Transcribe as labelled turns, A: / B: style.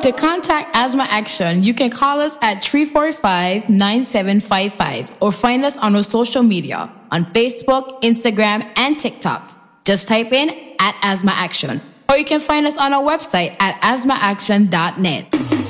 A: To contact Asthma Action, you can call us at 345-9755 or find us on our social media on Facebook, Instagram, and TikTok. Just type in @Asthma Action. Or you can find us on our website at asthmaaction.net.